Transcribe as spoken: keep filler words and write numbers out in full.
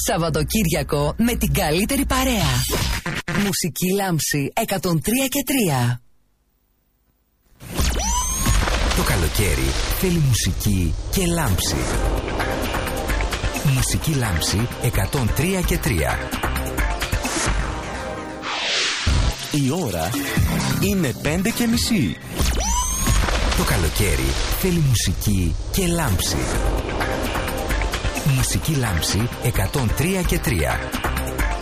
Σαββατοκύριακο με την καλύτερη παρέα. Μουσική Λάμψη εκατόν τρία και τρία. Το καλοκαίρι θέλει μουσική και λάμψη. Μουσική Λάμψη εκατόν τρία και τρία. Η ώρα είναι πέντε και μισή. Το καλοκαίρι θέλει μουσική και λάμψη. Μουσική Λάμψη εκατόν τρία και τρία.